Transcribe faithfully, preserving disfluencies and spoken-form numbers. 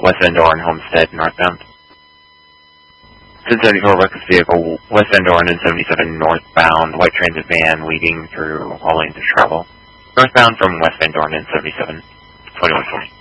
West Van Doren, Homestead, northbound. ten seventy-four, reckless vehicle, West Van Doren and seventy-seven northbound, white transit van leading through all lanes of travel. Northbound from West Van Doren and seventy-seven, twenty-one twenty.